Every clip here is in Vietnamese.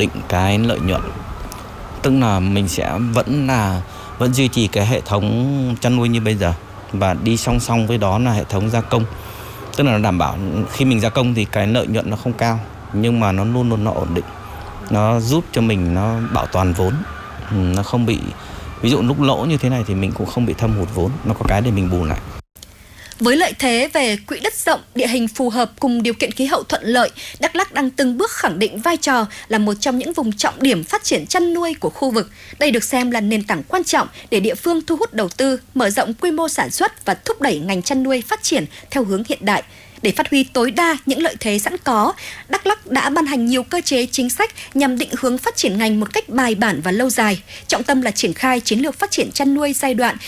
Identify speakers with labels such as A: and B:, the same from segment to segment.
A: định cái lợi nhuận. Tức là mình sẽ vẫn duy trì cái hệ thống chăn nuôi như bây giờ, và đi song song với đó là hệ thống gia công. Tức là nó đảm bảo khi mình gia công thì cái lợi nhuận nó không cao, nhưng mà nó luôn luôn nó ổn định. Nó giúp cho mình nó bảo toàn vốn, nó không bị, ví dụ lúc lỗ như thế này thì mình cũng không bị thâm hụt vốn, nó có cái để mình bù lại.
B: Với lợi thế về quỹ đất rộng, địa hình phù hợp cùng điều kiện khí hậu thuận lợi, Đắk Lắk đang từng bước khẳng định vai trò là một trong những vùng trọng điểm phát triển chăn nuôi của khu vực. Đây được xem là nền tảng quan trọng để địa phương thu hút đầu tư, mở rộng quy mô sản xuất và thúc đẩy ngành chăn nuôi phát triển theo hướng hiện đại. Để phát huy tối đa những lợi thế sẵn có, Đắk Lắk đã ban hành nhiều cơ chế chính sách nhằm định hướng phát triển ngành một cách bài bản và lâu dài. Trọng tâm là triển khai chiến lược phát triển chăn nuôi giai đoạn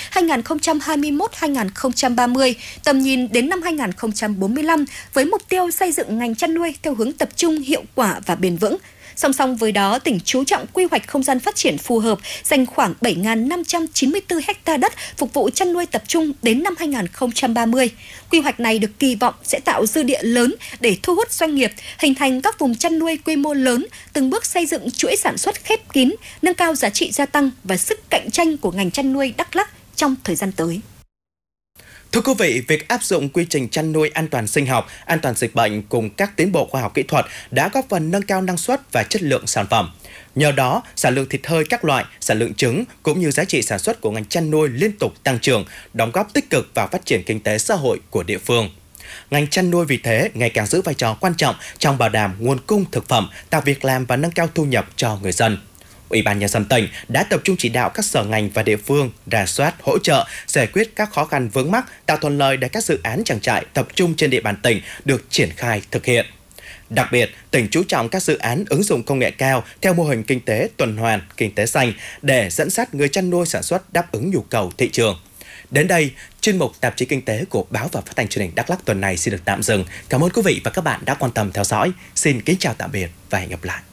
B: 2021-2030, tầm nhìn đến năm 2045 với mục tiêu xây dựng ngành chăn nuôi theo hướng tập trung, hiệu quả và bền vững. Song song với đó, tỉnh chú trọng quy hoạch không gian phát triển phù hợp, dành khoảng 7.594 ha đất phục vụ chăn nuôi tập trung đến năm 2030. Quy hoạch này được kỳ vọng sẽ tạo dư địa lớn để thu hút doanh nghiệp, hình thành các vùng chăn nuôi quy mô lớn, từng bước xây dựng chuỗi sản xuất khép kín, nâng cao giá trị gia tăng và sức cạnh tranh của ngành chăn nuôi Đắk Lắk trong thời gian tới.
C: Thưa quý vị, việc áp dụng quy trình chăn nuôi an toàn sinh học, an toàn dịch bệnh cùng các tiến bộ khoa học kỹ thuật đã góp phần nâng cao năng suất và chất lượng sản phẩm. Nhờ đó, sản lượng thịt hơi các loại, sản lượng trứng cũng như giá trị sản xuất của ngành chăn nuôi liên tục tăng trưởng, đóng góp tích cực vào phát triển kinh tế xã hội của địa phương. Ngành chăn nuôi vì thế ngày càng giữ vai trò quan trọng trong bảo đảm nguồn cung thực phẩm, tạo việc làm và nâng cao thu nhập cho người dân. Ủy ban Nhân dân tỉnh đã tập trung chỉ đạo các sở ngành và địa phương rà soát, hỗ trợ, giải quyết các khó khăn vướng mắc, tạo thuận lợi để các dự án trang trại tập trung trên địa bàn tỉnh được triển khai thực hiện. Đặc biệt, tỉnh chú trọng các dự án ứng dụng công nghệ cao theo mô hình kinh tế tuần hoàn, kinh tế xanh để dẫn dắt người chăn nuôi sản xuất đáp ứng nhu cầu thị trường. Đến đây, chuyên mục Tạp chí Kinh tế của Báo và Phát thanh Truyền hình Đắk Lắk tuần này xin được tạm dừng. Cảm ơn quý vị và các bạn đã quan tâm theo dõi. Xin kính chào tạm biệt và hẹn gặp lại.